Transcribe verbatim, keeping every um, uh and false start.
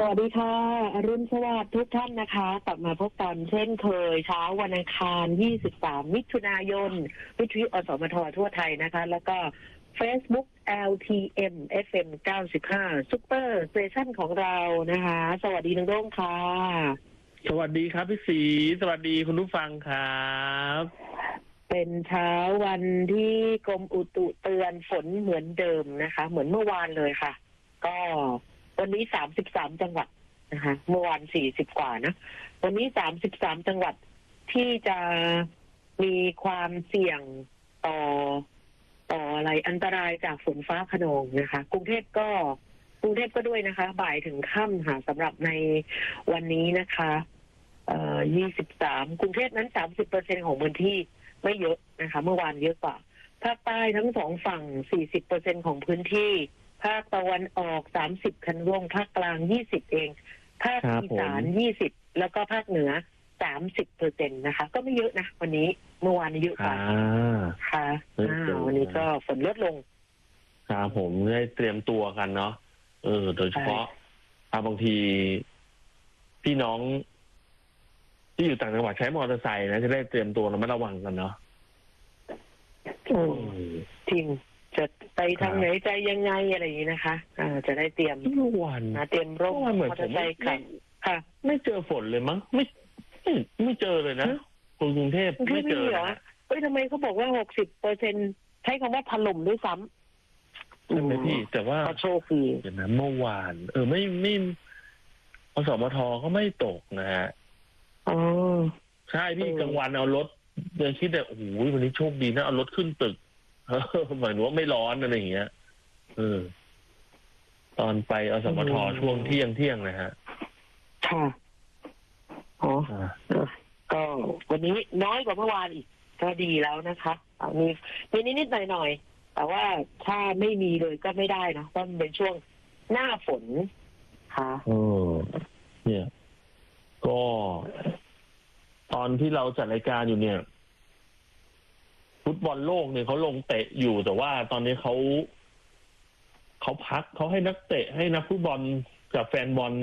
วัสดีค่ะอรุณสวัสดิ์ทุกท่านนะคะกลับมาพบกันเช่นเคยเช้าวันอังคารยี่สิบสามมิถุนายนวิทยุอสมททั่วไทยนะคะแล้วก็ Facebook แอล ที เอ็ม เอฟ เอ็ม เก้าสิบห้า Super Station ของเรานะคะสวัสดีน้องโด้งค่ะสวัสดีครับพี่ศรีสวัสดีคุณผู้ฟังครับเป็นเช้าวันที่กรมอุตุเตือนฝนเหมือนเดิมนะคะเหมือนเมื่อวานเลยค่ะก็วันนี้สามสิบสามจังหวัดนะคะเมื่อวานสี่สิบกว่านะวันนี้สามสิบสามจังหวัดที่จะมีความเสี่ยงต่อต่ออะไรอันตรายจากฝนฟ้าคะนองนะคะกรุงเทพก็กรุงเทพก็ด้วยนะคะบ่ายถึงค่ำค่ะสำหรับในวันนี้นะคะเอ่อยี่สิบสามกรุงเทพนั้น สามสิบเปอร์เซ็นต์ ของพื้นที่ไม่เยอะนะคะเมื่อวานเยอะกว่าภาคใต้ทั้งสองฝั่ง สี่สิบเปอร์เซ็นต์ ของพื้นที่ภาคตะวันออกสามสิบคันวงภาคกลางยี่สิบเองภาคอีสานยี่สิบแล้วก็ภาคเหนือสามสิบเปอร์เซ็นต์นะคะก็ไม่เยอะนะวันนี้เมื่อวานเยอะกว่าค่ะวันนี้ก็ฝนลดลงครับผมได้เตรียมตัวกันเนาะเออโดยเฉพาะบางทีพี่น้องที่อยู่ต่างจังหวัดใช้มอเตอร์ไซค์นะจะได้เตรียมตัวระมัดระวังกันเนาะจริงจะไปทางไหนใจยังไงอะไรอย่างนี้นะคะอ่าจะได้เตรียมเมื่อวานนะเตรียมร่มเหมือนผมไม่ค่ะไม่เจอฝนเลยมั้งไม่ไม่ไม่เจอเลยนะกรุงเทพไม่เจอเหรอเอ้ยทำไมเขาบอกว่าหกสิบเปอร์เซ็นใช้คำว่าถล่มด้วยซ้ำใช่ไหมพี่แต่ว่าโชคดีเดี๋ยวนะเมื่อวานเออไม่ไม่อสมทก็ไม่ตกนะฮะอ๋อใช่พี่กลางวันเอารถเดินคิดแต่โอ้โหวันนี้โชคดีนะเอารถขึ้นตึกหมายถึงว่าไม่ร้อนอะไรอย่างเงี้ยเออตอนไปอสมทช่วงเที่ยงเที่ยงนะฮะค่ะอ๋อก็วันนี้น้อยกว่าเมื่อวานอีกก็ดีแล้วนะคะมีมีนิดๆหน่อยๆแต่ว่าถ้าไม่มีเลยก็ไม่ได้นะเพราะมันเป็นช่วงหน้าฝนค่ะเออเนี่ยก็ตอนที่เราจัดรายการอยู่เนี่ยฟุตบอลโลกเนี่ยเขาลงเตะอยู่แต่ว่าตอนนี้เขาเขาพักเขาให้นักเตะให้นักฟุตบอลกับแฟนบอล